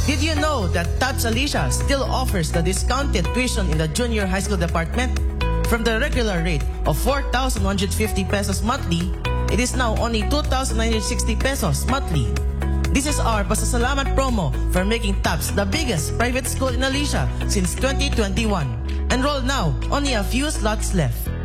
Did you know that TAPS Alicia still offers the discounted tuition in the junior high school department? From the regular rate of 4,150 pesos monthly, it is now only 2,960 pesos monthly. This is our pasasalamat promo for making TAPS the biggest private school in Alicia since 2021. Enroll now, only a few slots left.